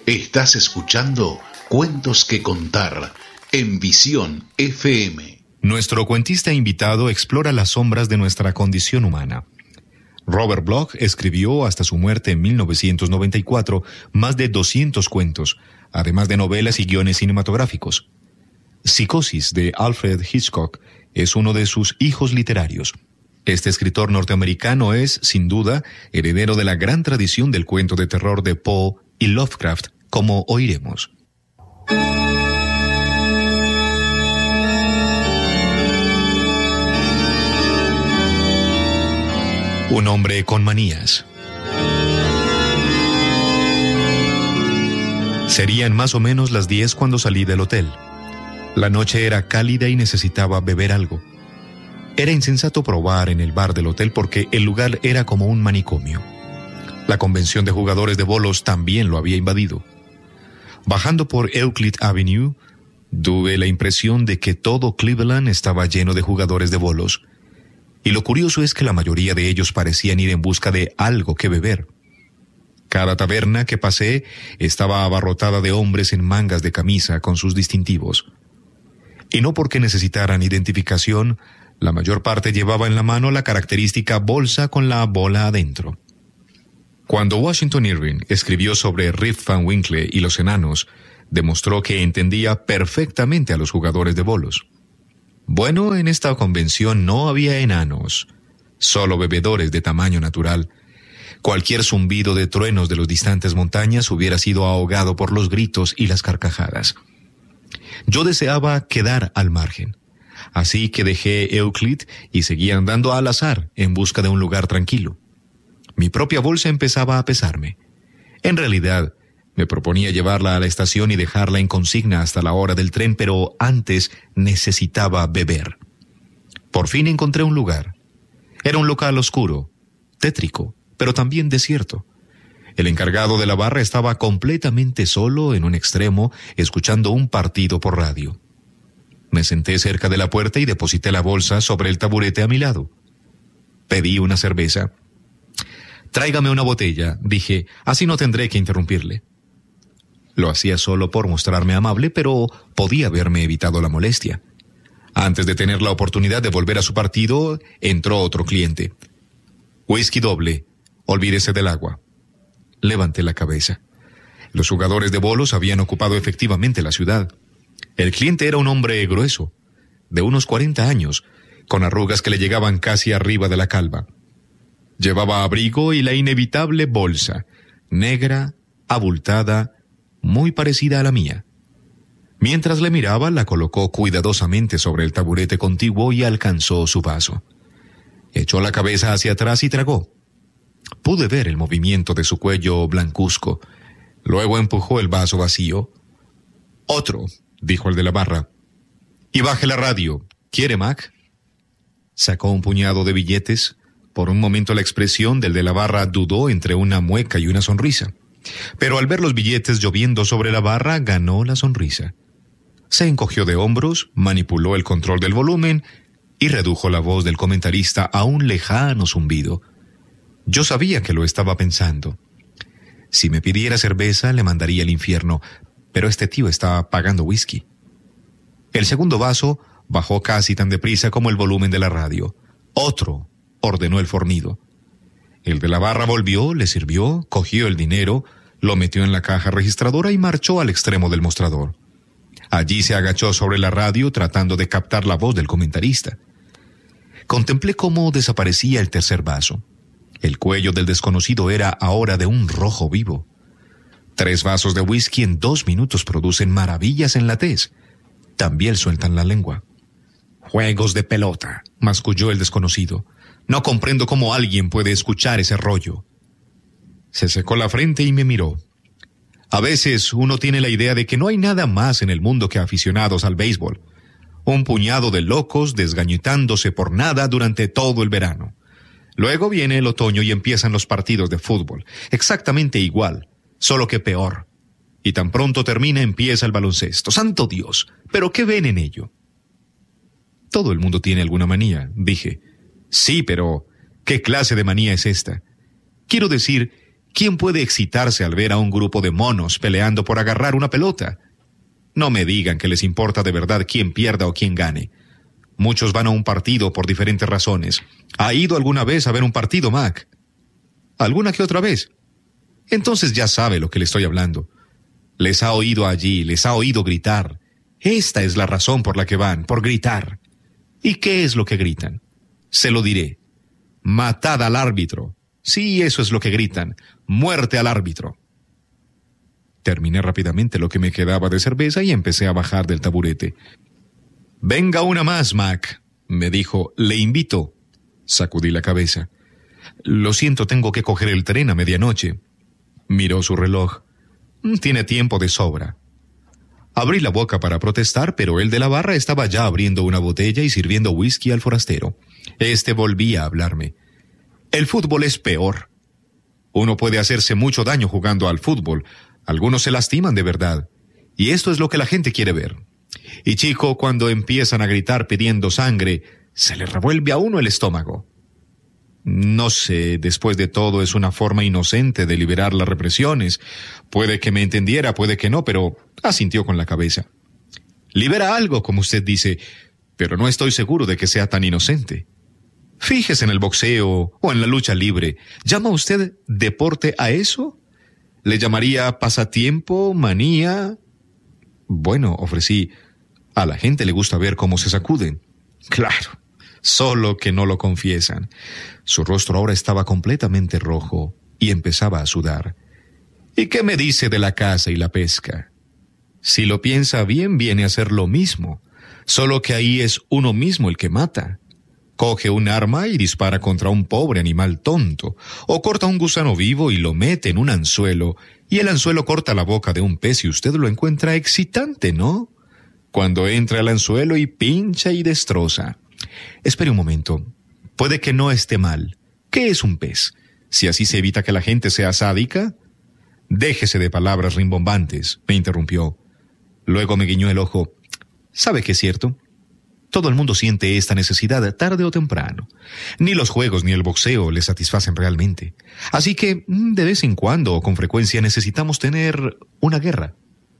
Estás escuchando Cuentos que Contar en Visión FM. Nuestro cuentista invitado explora las sombras de nuestra condición humana. Robert Bloch escribió hasta su muerte en 1994 más de 200 cuentos, además de novelas y guiones cinematográficos. Psicosis de Alfred Hitchcock es uno de sus hijos literarios. Este escritor norteamericano es, sin duda, heredero de la gran tradición del cuento de terror de Poe y Lovecraft, como oiremos. Un hombre con manías. Serían más o menos las 10 cuando salí del hotel. La noche era cálida y necesitaba beber algo. Era insensato probar en el bar del hotel porque el lugar era como un manicomio. La convención de jugadores de bolos también lo había invadido. Bajando por Euclid Avenue, tuve la impresión de que todo Cleveland estaba lleno de jugadores de bolos. Y lo curioso es que la mayoría de ellos parecían ir en busca de algo que beber. Cada taberna que pasé estaba abarrotada de hombres en mangas de camisa con sus distintivos. Y no porque necesitaran identificación, la mayor parte llevaba en la mano la característica bolsa con la bola adentro. Cuando Washington Irving escribió sobre Rip Van Winkle y los enanos, demostró que entendía perfectamente a los jugadores de bolos. Bueno, en esta convención no había enanos, solo bebedores de tamaño natural. Cualquier zumbido de truenos de las distantes montañas hubiera sido ahogado por los gritos y las carcajadas. Yo deseaba quedar al margen, así que dejé Euclid y seguí andando al azar en busca de un lugar tranquilo. Mi propia bolsa empezaba a pesarme. En realidad, me proponía llevarla a la estación y dejarla en consigna hasta la hora del tren, pero antes necesitaba beber. Por fin encontré un lugar. Era un local oscuro, tétrico, pero también desierto. El encargado de la barra estaba completamente solo en un extremo, escuchando un partido por radio. Me senté cerca de la puerta y deposité la bolsa sobre el taburete a mi lado. Pedí una cerveza. «Tráigame una botella», dije, «así no tendré que interrumpirle». Lo hacía solo por mostrarme amable, pero podía haberme evitado la molestia. Antes de tener la oportunidad de volver a su partido, entró otro cliente. «Whisky doble, olvídese del agua». Levanté la cabeza. Los jugadores de bolos habían ocupado efectivamente la ciudad. El cliente era un hombre grueso, de unos 40 años, con arrugas que le llegaban casi arriba de la calva. Llevaba abrigo y la inevitable bolsa, negra, abultada, muy parecida a la mía. Mientras le miraba, la colocó cuidadosamente sobre el taburete contiguo y alcanzó su vaso. Echó la cabeza hacia atrás y tragó. Pude ver el movimiento de su cuello blancuzco. Luego empujó el vaso vacío. «Otro», dijo el de la barra. «Y baje la radio. ¿Quiere, Mac?» Sacó un puñado de billetes. Por un momento la expresión del de la barra dudó entre una mueca y una sonrisa. Pero al ver los billetes lloviendo sobre la barra, ganó la sonrisa. Se encogió de hombros, manipuló el control del volumen y redujo la voz del comentarista a un lejano zumbido. Yo sabía que lo estaba pensando. Si me pidiera cerveza, le mandaría al infierno, pero este tío está pagando whisky. El segundo vaso bajó casi tan deprisa como el volumen de la radio. «Otro», ordenó el fornido. El de la barra volvió, le sirvió, cogió el dinero, lo metió en la caja registradora y marchó al extremo del mostrador. Allí se agachó sobre la radio tratando de captar la voz del comentarista. Contemplé cómo desaparecía el tercer vaso. El cuello del desconocido era ahora de un rojo vivo. 3 vasos de whisky en 2 minutos producen maravillas en la tez. También sueltan la lengua. «Juegos de pelota», masculló el desconocido. «No comprendo cómo alguien puede escuchar ese rollo». Se secó la frente y me miró. A veces uno tiene la idea de que no hay nada más en el mundo que aficionados al béisbol. Un puñado de locos desgañitándose por nada durante todo el verano. Luego viene el otoño y empiezan los partidos de fútbol. Exactamente igual, solo que peor. Y tan pronto termina empieza el baloncesto. ¡Santo Dios! ¿Pero qué ven en ello? Todo el mundo tiene alguna manía, dije. Sí, pero ¿qué clase de manía es esta? Quiero decir, ¿Quién puede excitarse al ver a un grupo de monos peleando por agarrar una pelota? No me digan que les importa de verdad quién pierda o quién gane. Muchos van a un partido por diferentes razones. ¿Ha ido alguna vez a ver un partido, Mac? ¿Alguna que otra vez? Entonces ya sabe lo que le estoy hablando. Les ha oído allí, les ha oído gritar. Esta es la razón por la que van, por gritar. ¿Y qué es lo que gritan? Se lo diré. Matad al árbitro. Sí, eso es lo que gritan. Muerte al árbitro. Terminé rápidamente lo que me quedaba de cerveza y empecé a bajar del taburete. «Venga una más, Mac», me dijo. «Le invito». Sacudí la cabeza. «Lo siento, tengo que coger el tren a medianoche». Miró su reloj. «Tiene tiempo de sobra». Abrí la boca para protestar, pero el de la barra estaba ya abriendo una botella y sirviendo whisky al forastero. Este volvía a hablarme. «El fútbol es peor. Uno puede hacerse mucho daño jugando al fútbol. Algunos se lastiman de verdad. Y esto es lo que la gente quiere ver. Y chico, cuando empiezan a gritar pidiendo sangre, se le revuelve a uno el estómago. No sé, después de todo es una forma inocente de liberar las represiones. Puede que me entendiera, puede que no, pero asintió con la cabeza. Libera algo, como usted dice, pero no estoy seguro de que sea tan inocente. Fíjese en el boxeo o en la lucha libre. ¿Llama usted deporte a eso? ¿Le llamaría pasatiempo, manía? Bueno, ofrecí. A la gente le gusta ver cómo se sacuden. Claro, solo que no lo confiesan. Su rostro ahora estaba completamente rojo y empezaba a sudar. ¿Y qué me dice de la caza y la pesca? Si lo piensa bien, viene a ser lo mismo, solo que ahí es uno mismo el que mata. Coge un arma y dispara contra un pobre animal tonto, o corta un gusano vivo y lo mete en un anzuelo, y el anzuelo corta la boca de un pez y usted lo encuentra excitante, ¿no? Cuando entra al anzuelo y pincha y destroza. Espere un momento. Puede que no esté mal. ¿Qué es un pez? Si así se evita que la gente sea sádica. Déjese de palabras rimbombantes, me interrumpió. Luego me guiñó el ojo. ¿Sabe qué es cierto? Todo el mundo siente esta necesidad tarde o temprano. Ni los juegos ni el boxeo le satisfacen realmente. Así que, de vez en cuando o con frecuencia necesitamos tener una guerra.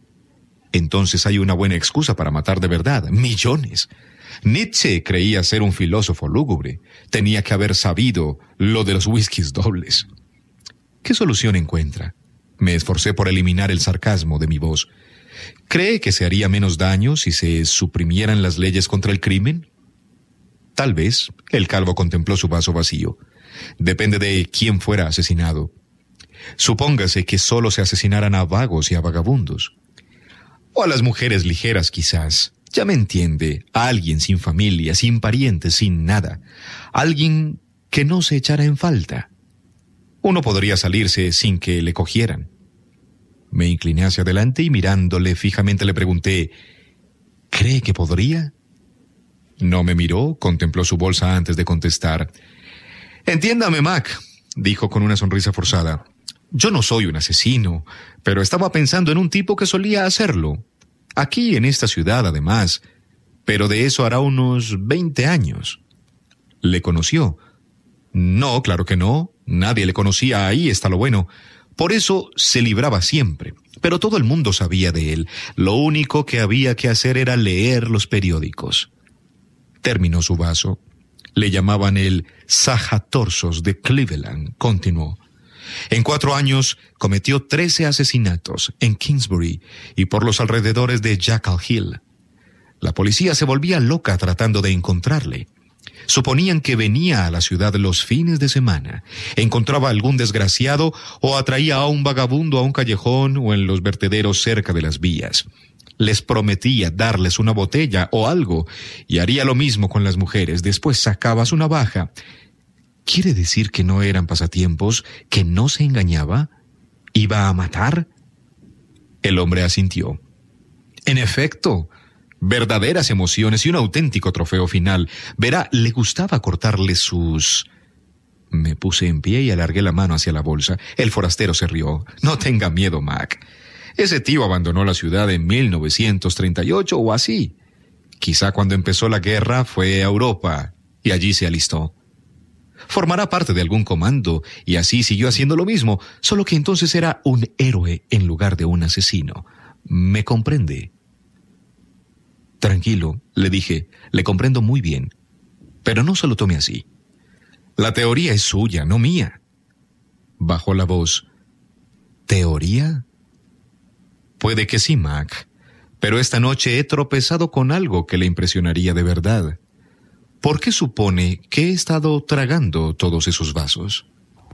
Entonces hay una buena excusa para matar de verdad. Millones. Nietzsche creía ser un filósofo lúgubre. Tenía que haber sabido lo de los whiskies dobles. ¿Qué solución encuentra? Me esforcé por eliminar el sarcasmo de mi voz. ¿Cree que se haría menos daño si se suprimieran las leyes contra el crimen? Tal vez. El calvo contempló su vaso vacío. Depende de quién fuera asesinado. Supóngase que solo se asesinaran a vagos y a vagabundos. O a las mujeres ligeras, quizás. Ya me entiende. A alguien sin familia, sin parientes, sin nada. Alguien que no se echara en falta. Uno podría salirse sin que le cogieran. Me incliné hacia adelante y mirándole fijamente le pregunté, ¿cree que podría? No me miró, contempló su bolsa antes de contestar. Entiéndame, Mac, dijo con una sonrisa forzada. Yo no soy un asesino, pero estaba pensando en un tipo que solía hacerlo. Aquí en esta ciudad, además, pero de eso hará unos 20 años. ¿Le conoció? No, claro que no. Nadie le conocía, ahí está lo bueno. Por eso se libraba siempre, pero todo el mundo sabía de él. Lo único que había que hacer era leer los periódicos. Terminó su vaso. Le llamaban el Sajatorsos de Cleveland, continuó. En 4 años cometió 13 asesinatos en Kingsbury y por los alrededores de Jackal Hill. La policía se volvía loca tratando de encontrarle. Suponían que venía a la ciudad los fines de semana, encontraba algún desgraciado o atraía a un vagabundo a un callejón o en los vertederos cerca de las vías. Les prometía darles una botella o algo y haría lo mismo con las mujeres. Después sacaba su navaja. ¿Quiere decir que no eran pasatiempos, que no se engañaba? ¿Iba a matar? El hombre asintió. En efecto, verdaderas emociones y un auténtico trofeo final. Verá, le gustaba cortarle sus... Me puse en pie y alargué la mano hacia la bolsa. El forastero se rió. No tenga miedo, Mac. Ese tío abandonó la ciudad en 1938 o así. Quizá cuando empezó la guerra fue a Europa y allí se alistó. Formará parte de algún comando, y así siguió haciendo lo mismo, solo que entonces era un héroe en lugar de un asesino. ¿Me comprende? Tranquilo, le dije, le comprendo muy bien. Pero no se lo tome así. La teoría es suya, no mía. Bajó la voz. ¿Teoría? Puede que sí, Mac. Pero esta noche he tropezado con algo que le impresionaría de verdad. ¿Por qué supone que he estado tragando todos esos vasos?